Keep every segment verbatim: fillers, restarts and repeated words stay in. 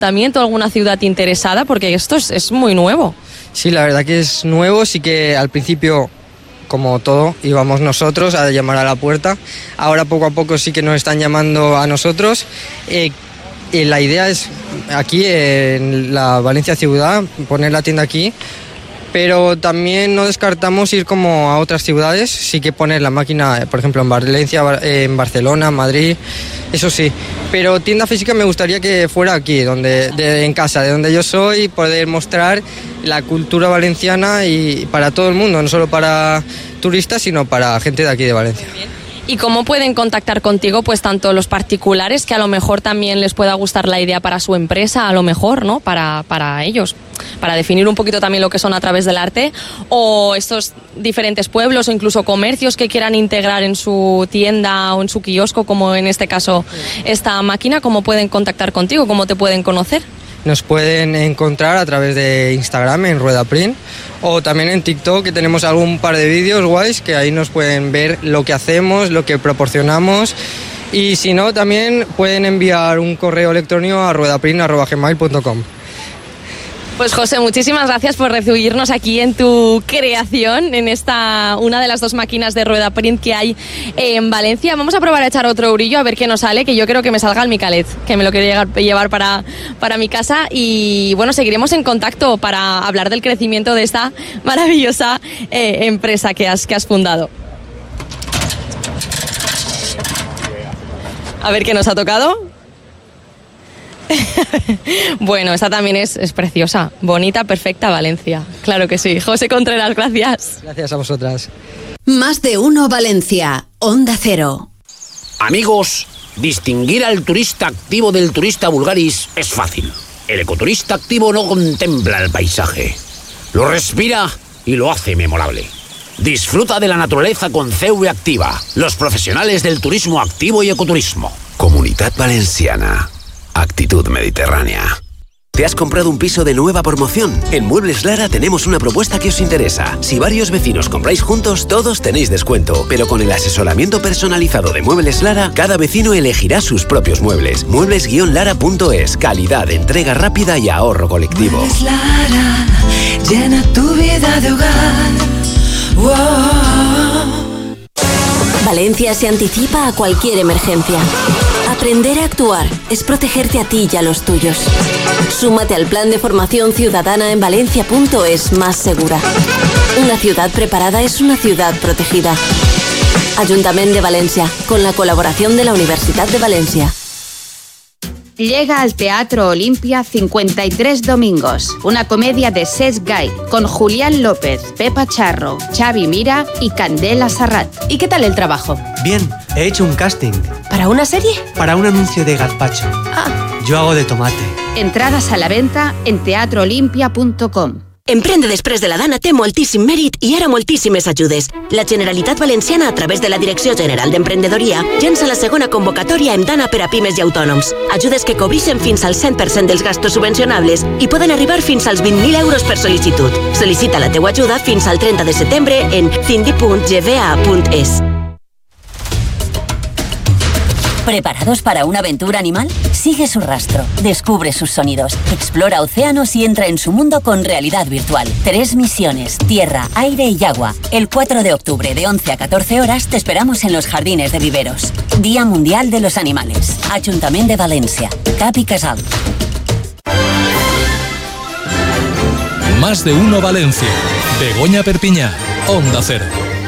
ayuntamiento, alguna ciudad interesada? Porque esto es, es muy nuevo. Sí, la verdad que es nuevo, sí que al principio, como todo, íbamos nosotros a llamar a la puerta. Ahora poco a poco sí que nos están llamando a nosotros. Eh, y la idea es aquí en la Valencia ciudad, poner la tienda aquí, pero también no descartamos ir como a otras ciudades, sí que poner la máquina, por ejemplo, en Valencia, en Barcelona, Madrid, eso sí. Pero tienda física me gustaría que fuera aquí, donde, de, en casa, de donde yo soy, poder mostrar la cultura valenciana y para todo el mundo, no solo para turistas, sino para gente de aquí de Valencia. ¿Y cómo pueden contactar contigo, pues tanto los particulares, que a lo mejor también les pueda gustar la idea para su empresa, a lo mejor, ¿no? Para, para ellos, para definir un poquito también lo que son a través del arte, o estos diferentes pueblos o incluso comercios que quieran integrar en su tienda o en su kiosco, como en este caso esta máquina, ¿cómo pueden contactar contigo? ¿Cómo te pueden conocer? Nos pueden encontrar a través de Instagram en Rueda Print o también en TikTok, que tenemos algún par de vídeos guays que ahí nos pueden ver lo que hacemos, lo que proporcionamos, y si no también pueden enviar un correo electrónico a ruedaprint arroba gmail punto com. Pues José, muchísimas gracias por recibirnos aquí en tu creación, en esta una de las dos máquinas de Rueda Print que hay en Valencia. Vamos a probar a echar otro eurillo a ver qué nos sale, que yo creo que me salga el Micalet, que me lo quiero llegar, llevar para, para mi casa. Y bueno, seguiremos en contacto para hablar del crecimiento de esta maravillosa eh, empresa que has, que has fundado. A ver qué nos ha tocado. Bueno, esta también es, es preciosa, bonita, perfecta Valencia. Claro que sí. José Contreras, gracias. Gracias a vosotras. Más de uno Valencia, Onda Cero. Amigos, distinguir al turista activo del turista vulgaris es fácil. El ecoturista activo no contempla el paisaje, lo respira y lo hace memorable. Disfruta de la naturaleza con C V Activa, los profesionales del turismo activo y ecoturismo. Comunidad Valenciana. Actitud mediterránea. ¿Te has comprado un piso de nueva promoción? En Muebles Lara tenemos una propuesta que os interesa. Si varios vecinos compráis juntos, todos tenéis descuento. Pero con el asesoramiento personalizado de Muebles Lara, cada vecino elegirá sus propios muebles. muebles guion lara punto es. Calidad, entrega rápida y ahorro colectivo. Muebles Lara, llena tu vida de hogar. Wow. Valencia se anticipa a cualquier emergencia. Aprender a actuar es protegerte a ti y a los tuyos. Súmate al plan de formación ciudadana en valencia punto es más segura. Una ciudad preparada es una ciudad protegida. Ayuntamiento de Valencia, con la colaboración de la Universidad de Valencia. Llega al Teatro Olimpia cincuenta y tres Domingos, una comedia de Cesc Gai, con Julián López, Pepa Charro, Xavi Mira y Candela Sarrat. ¿Y qué tal el trabajo? Bien, he hecho un casting. ¿Para una serie? Para un anuncio de gazpacho. Ah. Yo hago de tomate. Entradas a la venta en teatro olimpia punto com. Emprende després de la Dana té moltíssim mèrit i ara moltíssimes ajudes. La Generalitat Valenciana, a través de la Direcció General d'Emprenedoria, llença la segona convocatòria amb Dana per a pimes i autònoms. Ajudes que cobreixen fins al cent per cent dels gastos subvencionables i poden arribar fins als vint mil euros per sol·licitud. Sol·licita la teua ajuda fins al trenta de setembre en cindi punt g v a punt es. ¿Preparados para una aventura animal? Sigue su rastro, descubre sus sonidos, explora océanos y entra en su mundo con realidad virtual. Tres misiones, tierra, aire y agua. El cuatro de octubre de once a catorce horas te esperamos en los Jardines de Viveros. Día Mundial de los Animales. Ayuntamiento de Valencia. Cap i Casal. Más de uno Valencia. Begoña Perpiñá. Onda Cero.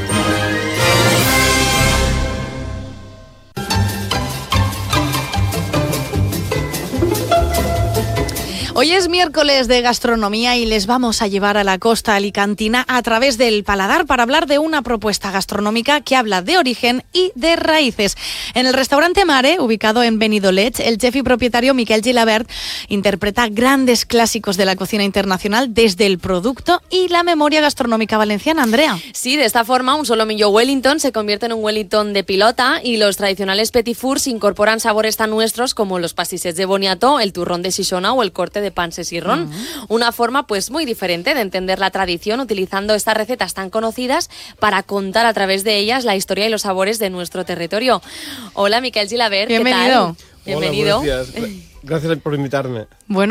Hoy es miércoles de gastronomía y les vamos a llevar a la costa alicantina a través del paladar para hablar de una propuesta gastronómica que habla de origen y de raíces. En el restaurante Mare, ubicado en Benidorm, el chef y propietario Miquel Gilabert interpreta grandes clásicos de la cocina internacional desde el producto y la memoria gastronómica valenciana. Andrea. Sí, de esta forma un solomillo Wellington se convierte en un Wellington de pilota y los tradicionales petit fours incorporan sabores tan nuestros como los pastisses de boniato, el turrón de Xixona o el corte de panses y ron. Uh-huh. Una forma pues muy diferente de entender la tradición, utilizando estas recetas tan conocidas para contar a través de ellas la historia y los sabores de nuestro territorio. Hola, Miquel Gilabert, ¿qué tal? Bienvenido. Bienvenido. Hola, buenos días. Gracias por invitarme. Bueno.